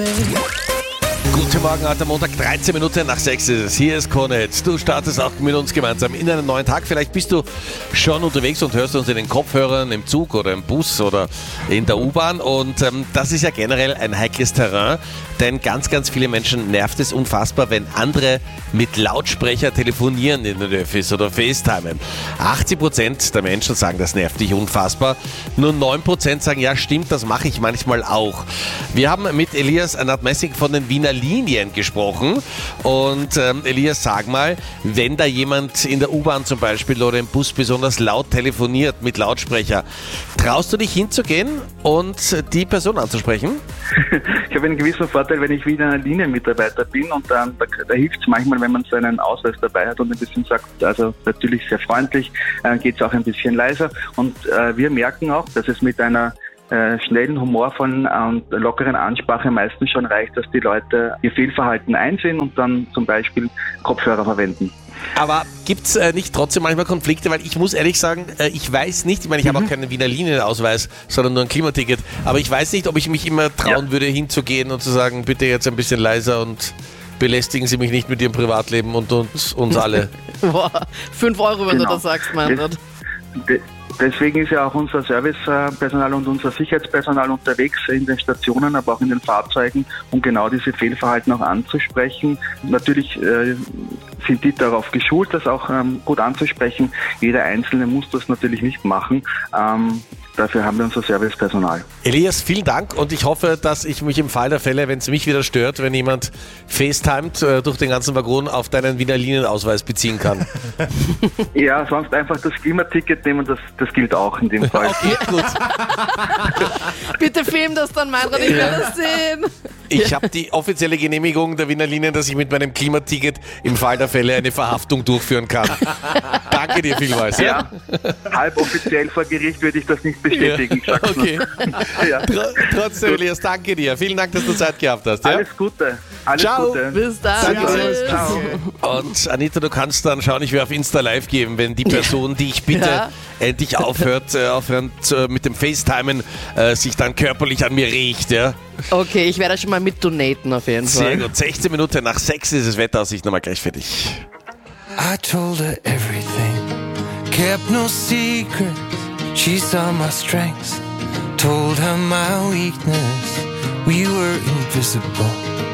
Guten Morgen, heute Montag, 13 Minuten nach 6 ist es. Hier ist Cornet. Du startest auch mit uns gemeinsam in einen neuen Tag. Vielleicht bist du schon unterwegs und hörst uns in den Kopfhörern, im Zug oder im Bus oder in der U-Bahn. Und das ist ja generell ein heikles Terrain, denn ganz, ganz viele Menschen nervt es unfassbar, wenn andere mit Lautsprecher telefonieren in den Öffis oder FaceTimen. 80% der Menschen sagen, das nervt dich unfassbar. Nur 9% sagen, ja stimmt, das mache ich manchmal auch. Wir haben mit Elias Anatmessing von den Wiener Linien gesprochen und Elias, sag mal, wenn da jemand in der U-Bahn zum Beispiel oder im Bus besonders laut telefoniert mit Lautsprecher, traust du dich hinzugehen und die Person anzusprechen? Ich habe einen gewissen Vorteil, wenn ich Wiener Linienmitarbeiter bin und da hilft es manchmal, wenn man seinen Ausweis dabei hat und ein bisschen sagt, also natürlich sehr freundlich, geht es auch ein bisschen leiser und wir merken auch, dass es mit einer schnellen, humorvollen und lockeren Ansprache meistens schon reicht, dass die Leute ihr Fehlverhalten einsehen und dann zum Beispiel Kopfhörer verwenden. Aber gibt es nicht trotzdem manchmal Konflikte? Weil ich muss ehrlich sagen, ich weiß nicht, ich meine, ich habe auch keinen Wiener Linienausweis, sondern nur ein Klimaticket, aber ich weiß nicht, ob ich mich immer trauen würde, hinzugehen und zu sagen, bitte jetzt ein bisschen leiser und belästigen Sie mich nicht mit Ihrem Privatleben und uns alle. Boah, 5 €, wenn du das sagst, Meinrad. Deswegen ist ja auch unser Servicepersonal und unser Sicherheitspersonal unterwegs in den Stationen, aber auch in den Fahrzeugen, um genau diese Fehlverhalten auch anzusprechen. Natürlich sind die darauf geschult, das auch gut anzusprechen. Jeder Einzelne muss das natürlich nicht machen. Dafür haben wir unser Servicepersonal. Elias, vielen Dank und ich hoffe, dass ich mich im Fall der Fälle, wenn es mich wieder stört, wenn jemand FaceTimet durch den ganzen Waggon, auf deinen Wiener Linienausweis beziehen kann. Ja, sonst einfach das Klimaticket nehmen, das gilt auch in dem Fall. Okay, gut. Bitte film das dann, Meinrad, ich will das sehen. Ich habe die offizielle Genehmigung der Wiener Linien, dass ich mit meinem Klimaticket im Fall der Fälle eine Verhaftung durchführen kann. Danke dir vielmals. Ja, halboffiziell vor Gericht würde ich das nicht bestätigen. Ja, okay. Ja. Trotzdem, Elias, danke dir. Vielen Dank, dass du Zeit gehabt hast. Ja? Alles Gute. Alles Ciao. Gute. Bis dann. Danke. Ciao. Und Anita, du kannst dann schauen, ich werde auf Insta live geben, wenn die Person, die ich bitte, endlich aufhören mit dem FaceTimen, sich dann körperlich an mir riecht. Ja? Okay, ich werde schon mal mit donaten auf jeden Fall. Sehr gut. 16 Minuten nach 6 ist das Wetteraussicht nochmal gleich für dich. I told her everything, kept no secrets. She saw my strengths, told her my weakness. We were invisible.